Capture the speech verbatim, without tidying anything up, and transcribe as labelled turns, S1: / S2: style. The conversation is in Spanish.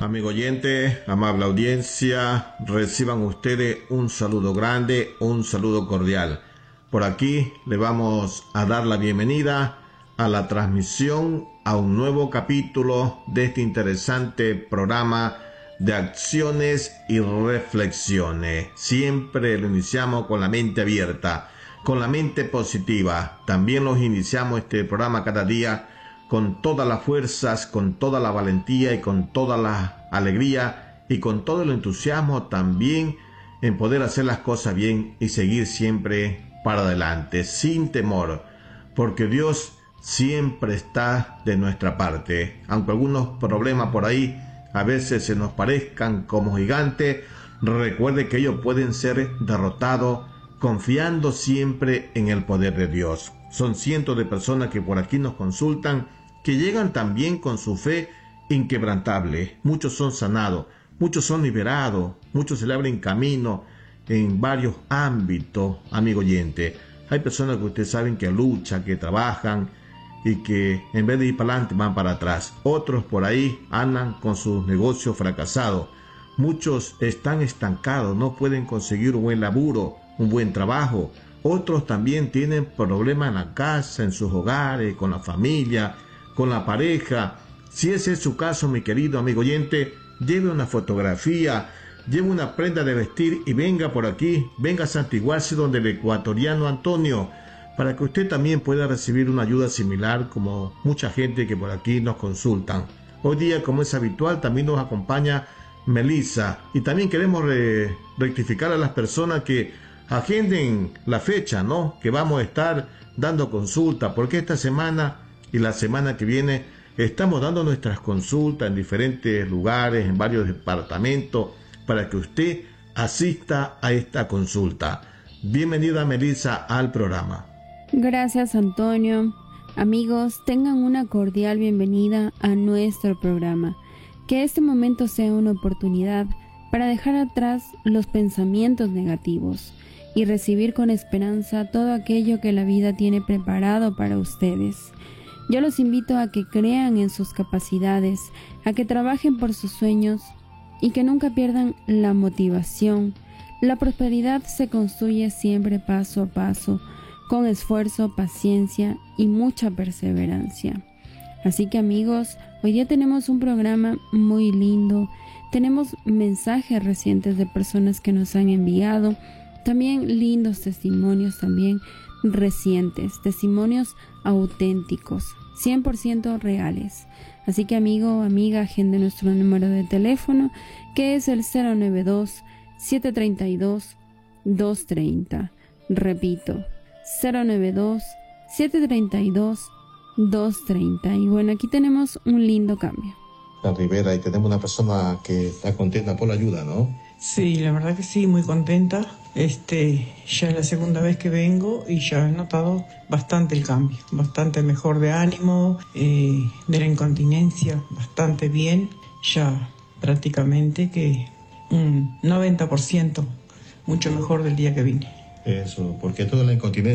S1: Amigo oyente, amable audiencia, reciban ustedes un saludo grande, un saludo cordial. Por aquí le vamos a dar la bienvenida a la transmisión a un nuevo capítulo de este interesante programa de acciones y reflexiones. Siempre lo iniciamos con la mente abierta, con la mente positiva. También los iniciamos este programa cada día con todas las fuerzas, con toda la valentía y con toda la alegría y con todo el entusiasmo también en poder hacer las cosas bien y seguir siempre para adelante, sin temor, porque Dios siempre está de nuestra parte. Aunque algunos problemas por ahí a veces se nos parezcan como gigantes, recuerde que ellos pueden ser derrotados confiando siempre en el poder de Dios. Son cientos de personas que por aquí nos consultan, que llegan también con su fe inquebrantable. Muchos son sanados, muchos son liberados, muchos se le abren camino en varios ámbitos, amigo oyente. Hay personas que ustedes saben que luchan, que trabajan y que en vez de ir para adelante van para atrás. Otros por ahí andan con sus negocios fracasados. Muchos están estancados, no pueden conseguir un buen laburo, un buen trabajo. Otros también tienen problemas en la casa, en sus hogares, con la familia, con la pareja. Si ese es su caso, mi querido amigo oyente, lleve una fotografía, lleve una prenda de vestir y venga por aquí, venga a santiguarse donde el ecuatoriano Antonio, para que usted también pueda recibir una ayuda similar como mucha gente que por aquí nos consultan. Hoy día, como es habitual, también nos acompaña Melissa, y también queremos re- rectificar a las personas que agenden la fecha, ¿no? Que vamos a estar dando consulta, porque esta semana y la semana que viene estamos dando nuestras consultas en diferentes lugares, en varios departamentos, para que usted asista a esta consulta. Bienvenida, Melissa, al programa.
S2: Gracias, Antonio. Amigos, tengan una cordial bienvenida a nuestro programa. Que este momento sea una oportunidad para dejar atrás los pensamientos negativos y recibir con esperanza todo aquello que la vida tiene preparado para ustedes. Yo los invito a que crean en sus capacidades, a que trabajen por sus sueños y que nunca pierdan la motivación. La prosperidad se construye siempre paso a paso, con esfuerzo, paciencia y mucha perseverancia. Así que, amigos, hoy día tenemos un programa muy lindo. Tenemos mensajes recientes de personas que nos han enviado, también lindos testimonios también recientes, testimonios auténticos, cien por ciento reales. Así que, amigo o amiga, agende nuestro número de teléfono, que es el cero nueve dos, siete tres dos, dos tres cero. Repito, cero nueve dos, siete tres dos, dos tres cero. Y bueno, aquí tenemos un lindo cambio.
S1: La Rivera, y tenemos una persona que está contenta por la ayuda, ¿no?
S3: Sí, la verdad que sí, muy contenta. Este, ya es la segunda vez que vengo y ya he notado bastante el cambio, bastante mejor de ánimo, eh, de la incontinencia, bastante bien, ya prácticamente que un noventa por ciento mucho mejor del día que vine.
S1: Eso, porque toda la incontinencia